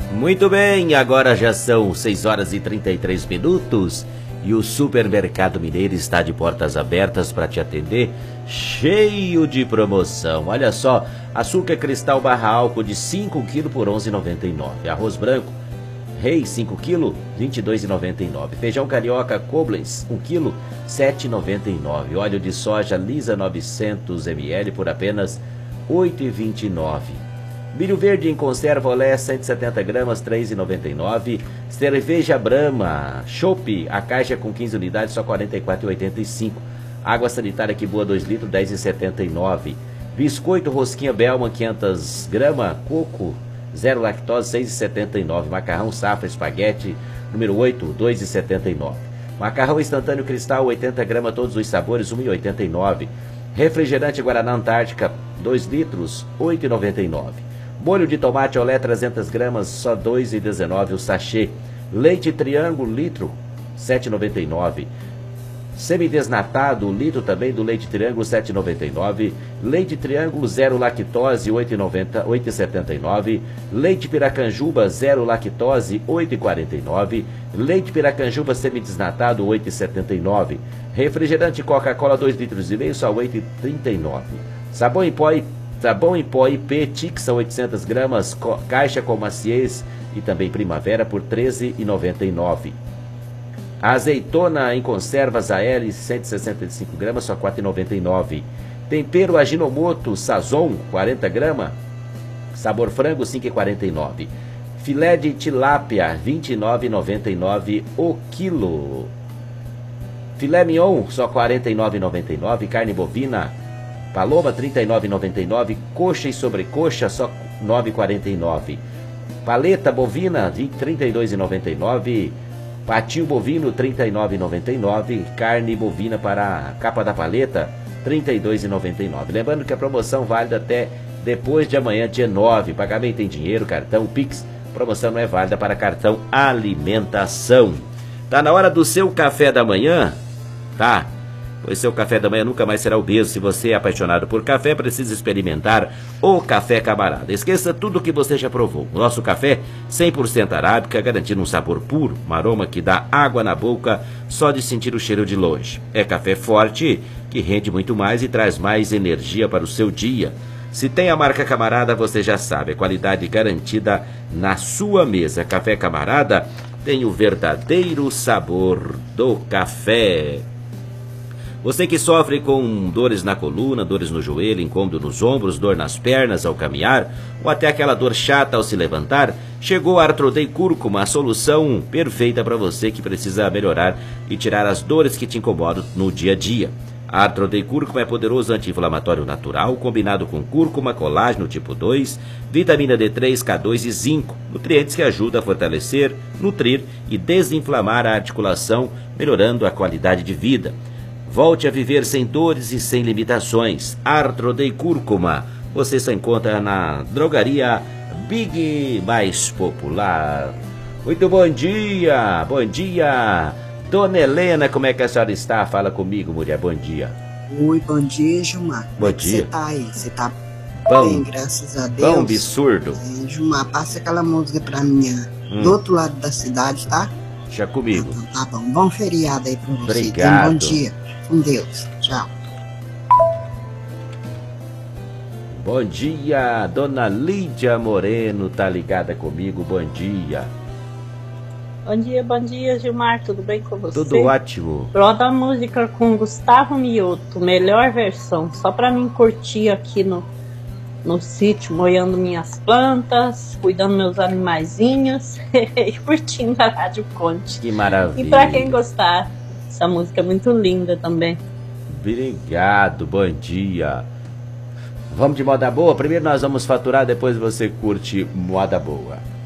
Muito bem, agora já são 6 horas e 33 minutos e o Supermercado Mineiro está de portas abertas para te atender, cheio de promoção. Olha só, açúcar cristal barra álcool de 5 kg por R$ 11,99. Arroz branco Reis 5 kg, R$ 22,99. Feijão carioca Koblenz 1 kg, R$ 7,99. Óleo de soja lisa 900 ml por apenas R$ 8,29. Milho verde em conserva Olé 170 gramas, R$ 3,99. Cerveja Brahma Chopp, a caixa com 15 unidades, só R$ 44,85. Água sanitária que boa 2 litros, R$ 10,79. Biscoito Rosquinha Bellman 500 gramas, coco, zero lactose, R$ 6,79. Macarrão Safra Espaguete, número 8, R$ 2,79. Macarrão instantâneo Cristal, 80 gramas, todos os sabores, R$ 1,89. Refrigerante Guaraná Antártica, 2 litros, R$ 8,99. Molho de tomate Olé 300 gramas, só R$ 2,19 o sachê. Leite Triângulo, litro, R$ 7,99. Semidesnatado, litro também do leite Triângulo, R$ 7,99. Leite Triângulo, zero lactose, R$ 8,79. Leite Piracanjuba, zero lactose, R$ 8,49. Leite Piracanjuba semidesnatado, R$ 8,79. Refrigerante Coca-Cola, 2 litros e meio, só R$ 8,39. Sabão em pó IP Tixa 800 gramas, caixa com maciez e também primavera por R$ 13,99. Azeitona em conservas AL 165 gramas, só R$ 4,99. Tempero Ajinomoto Sazon 40 gramas, sabor frango, R$ 5,49. Filé de tilápia R$ 29,99 o quilo. Filé mignon só R$ 49,99. Carne bovina Paloma R$ 39,99. Coxa e sobrecoxa só R$ 9,49. Paleta bovina R$ 32,99. Patinho bovino R$ 39,99. Carne bovina para a capa da paleta R$ 32,99. Lembrando que a promoção válida até depois de amanhã, dia 9. Pagamento em dinheiro, cartão, Pix. Promoção não é válida para cartão alimentação. Tá na hora do seu café da manhã? Tá? Pois seu café da manhã nunca mais será obeso. Se você é apaixonado por café, precisa experimentar o Café Camarada. Esqueça tudo o que você já provou. Nosso café 100% arábica, garantindo um sabor puro, um aroma que dá água na boca só de sentir o cheiro de longe. É café forte, que rende muito mais e traz mais energia para o seu dia. Se tem a marca Camarada, você já sabe, é qualidade garantida na sua mesa. Café Camarada tem o verdadeiro sabor do café. Você que sofre com dores na coluna, dores no joelho, incômodo nos ombros, dor nas pernas ao caminhar, ou até aquela dor chata ao se levantar, chegou a Arthrodei Cúrcuma, a solução perfeita para você que precisa melhorar e tirar as dores que te incomodam no dia a dia. A Arthrodei Cúrcuma é poderoso anti-inflamatório natural, combinado com cúrcuma, colágeno tipo 2, vitamina D3, K2 e zinco, nutrientes que ajudam a fortalecer, nutrir e desinflamar a articulação, melhorando a qualidade de vida. Volte a viver sem dores e sem limitações. Arthrodei Cúrcuma. Você só encontra na drogaria Big mais popular. Muito bom dia. Bom dia. Dona Helena, como é que a senhora está? Fala comigo, mulher. Bom dia. Oi, bom dia, Gilmar. Bom dia. Você tá aí? Você tá bom, bem, graças a Deus? Bom, absurdo. Gilmar, passa aquela música pra mim do outro lado da cidade, tá? Já comigo. Então, tá bom. Bom feriado aí pra você. Obrigado. Bom dia. Com Deus. Tchau. Bom dia, Dona Lídia Moreno, tá ligada comigo? Bom dia. Bom dia, Gilmar, tudo bem com você? Tudo ótimo. Roda a música com Gustavo Mioto, melhor versão, só pra mim curtir aqui no sítio, molhando minhas plantas, cuidando meus animaizinhos e curtindo a Rádio Conte. Que maravilha. E pra quem gostar, essa música é muito linda também. Obrigado, bom dia. Vamos de moda boa? Primeiro nós vamos faturar, depois você curte moda boa.